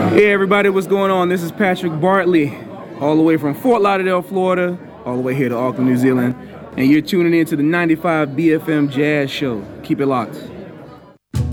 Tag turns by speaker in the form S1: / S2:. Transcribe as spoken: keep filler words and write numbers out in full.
S1: Hey everybody, what's going on? This is Patrick Bartley, all the way from Fort Lauderdale, Florida, all the way here to Auckland, New Zealand, and you're tuning in to the ninety-five B F M Jazz Show. Keep it locked.